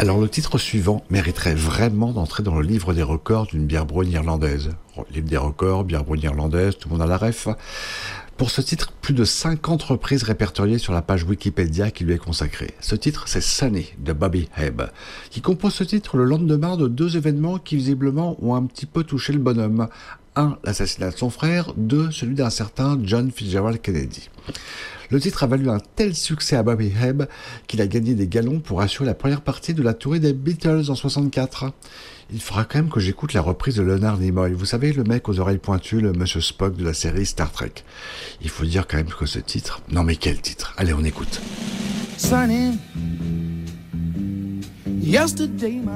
Alors le titre suivant mériterait vraiment d'entrer dans le livre des records d'une bière brune irlandaise. Livre des records, bière brune irlandaise, tout le monde a la ref. Pour ce titre, plus de 50 reprises répertoriées sur la page Wikipédia qui lui est consacrée. Ce titre, c'est Sunny de Bobby Hebb, qui compose ce titre le lendemain de deux événements qui visiblement ont un petit peu touché le bonhomme. Un, l'assassinat de son frère, deux, celui d'un certain John Fitzgerald Kennedy. Le titre a valu un tel succès à Bobby Hebb qu'il a gagné des galons pour assurer la première partie de la tournée des Beatles en 64. Il faudra quand même que j'écoute la reprise de Leonard Nimoy, vous savez, le mec aux oreilles pointues, le Monsieur Spock de la série Star Trek. Il faut dire quand même que ce titre... Non mais quel titre? Allez, on écoute. Sunny, yesterday